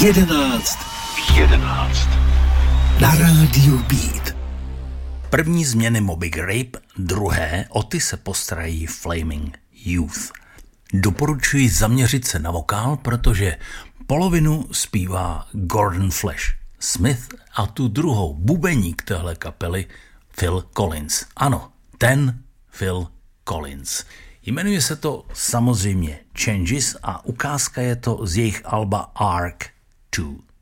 11. Na rádiu Beat. První změny Moby Grape, druhé o ty se postarají Flaming Youth. Doporučuji zaměřit se na vokál, protože polovinu zpívá Gordon Flash Smith a tu druhou bubeník téhle kapely Phil Collins. Ano, ten Phil Collins. Jmenuje se to samozřejmě Changes a ukázka je to z jejich alba Arc 2.